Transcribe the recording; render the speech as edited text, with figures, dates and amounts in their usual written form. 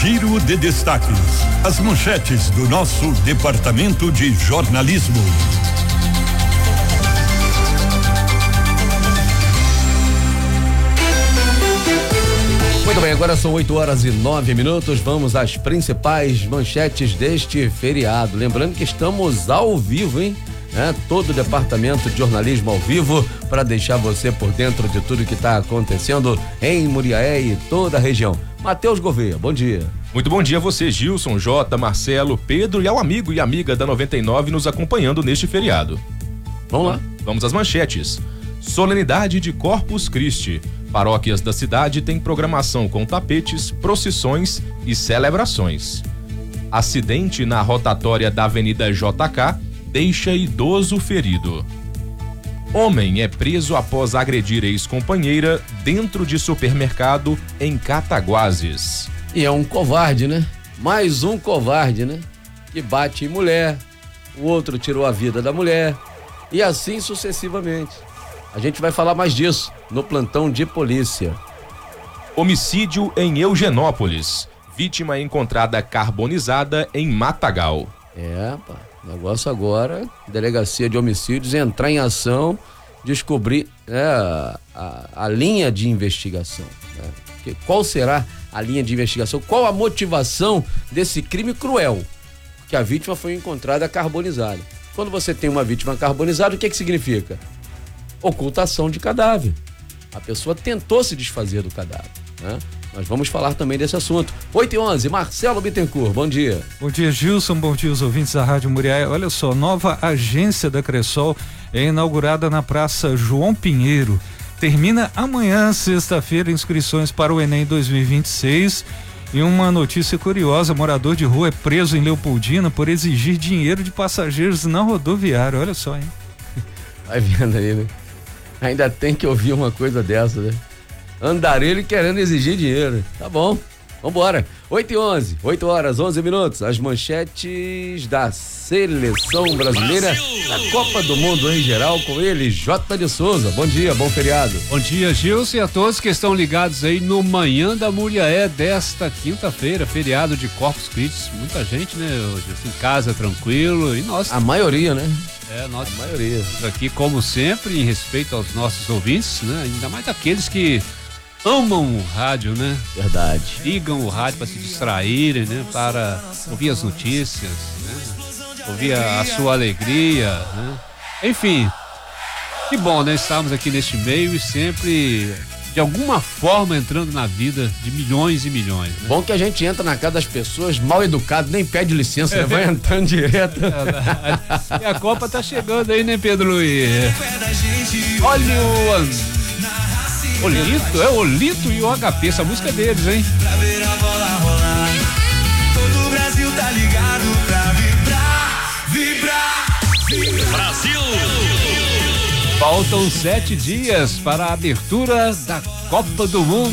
Giro de destaques. As manchetes do nosso departamento de jornalismo. Muito bem, agora são 8h09. Vamos às principais manchetes deste feriado. Lembrando que estamos ao vivo, hein? Todo o departamento de jornalismo ao vivo para deixar você por dentro de tudo que está acontecendo em Muriaé e toda a região. Matheus Gouveia, bom dia. Muito bom dia a você, Gilson, Jota, Marcelo, Pedro e ao amigo e amiga da 99 nos acompanhando neste feriado. Vamos lá. Vamos às manchetes. Solenidade de Corpus Christi. Paróquias da cidade têm programação com tapetes, procissões e celebrações. Acidente na rotatória da Avenida JK deixa idoso ferido. Homem é preso após agredir ex-companheira dentro de supermercado em Cataguases. E é um covarde, né? Mais um covarde, né? Que bate em mulher, o outro tirou a vida da mulher e assim sucessivamente. A gente vai falar mais disso no plantão de polícia. Homicídio em Eugenópolis. Vítima encontrada carbonizada em Matagal. Pá. Negócio agora, delegacia de homicídios entrar em ação, descobrir a linha de investigação. Né? Qual será a linha de investigação? Qual a motivação desse crime cruel? Porque a vítima foi encontrada carbonizada. Quando você tem uma vítima carbonizada, o que significa? Ocultação de cadáver. A pessoa tentou se desfazer do cadáver, né? Nós vamos falar também desse assunto. 8h11, Marcelo Bittencourt, bom dia. Bom dia, Gilson, bom dia os ouvintes da Rádio Muriaé. Olha só, nova agência da Cressol é inaugurada na Praça João Pinheiro. Termina amanhã, sexta-feira, inscrições para o Enem 2026. E uma notícia curiosa, morador de rua é preso em Leopoldina por exigir dinheiro de passageiros na rodoviária. Olha só, hein? Vai vendo aí, né? Ainda tem que ouvir uma coisa dessa, né? Andarilho querendo exigir dinheiro. Tá bom, vambora. 8h11, 8h11. As manchetes da seleção brasileira da Copa do Mundo em geral, com ele, Jota de Souza. Bom dia, bom feriado. Bom dia, Gilson, e a todos que estão ligados aí no Manhã da Muriaé desta quinta-feira, feriado de Corpus Christi. Muita gente, né, hoje, assim, em casa, tranquilo, e nós. A maioria, né? Nós, a maioria. Aqui, como sempre, em respeito aos nossos ouvintes, né, ainda mais daqueles que amam o rádio, né? Verdade. Ligam o rádio para se distraírem, né? Para ouvir as notícias, né? Ouvir a sua alegria, né? Enfim, que bom, né? Estamos aqui neste meio e sempre, de alguma forma, entrando na vida de milhões e milhões. Né? Bom que a gente entra na casa das pessoas mal educado, nem pede licença, né? Vai entrando direto. E a Copa tá chegando aí, né, Pedro Luiz? Olha o Olito e o HP, essa música é deles, hein? Pra ver a bola rolar, todo o Brasil tá ligado pra vibrar. Brasil! Faltam 7 dias para a abertura da Copa do Mundo.